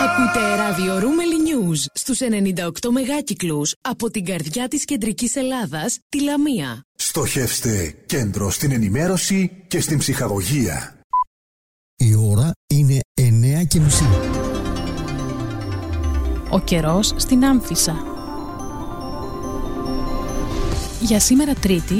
Ακούτε ράδιο Ρούμελι News στους 98 μεγάκυκλους από την καρδιά της κεντρικής Ελλάδας, τη Λαμία. Στοχεύστε κέντρο στην ενημέρωση και στην ψυχαγωγία. Η ώρα είναι 9:30. Ο καιρός στην Άμφισσα. Για σήμερα Τρίτη,